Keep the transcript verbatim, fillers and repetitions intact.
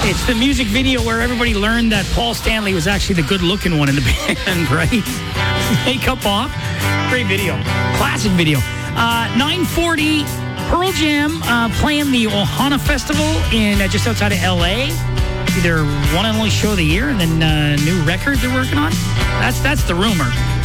It's the music video where everybody learned that Paul Stanley was actually the good-looking one in the band, right? Makeup off. Great video. Classic video. Uh, nine forty, Pearl Jam uh, playing the Ohana Festival in uh, just outside of L A. Their one and only show of the year, and then uh, new record they're working on. That's that's the rumor.